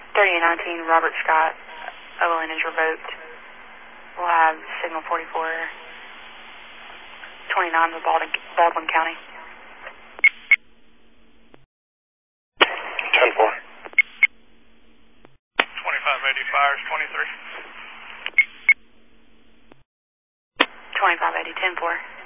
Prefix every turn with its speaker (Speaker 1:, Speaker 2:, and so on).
Speaker 1: 3819 Robert Scott, OLN is revoked. We'll have signal 44, 29 of Baldwin County.
Speaker 2: 10-4.
Speaker 3: 2580 fires 23.
Speaker 1: 2580, 10-4.